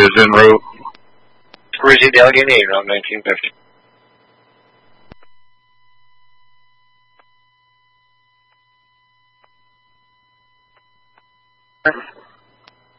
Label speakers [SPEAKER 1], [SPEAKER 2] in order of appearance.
[SPEAKER 1] is en route.
[SPEAKER 2] Cruising to Allegheny, around 1950.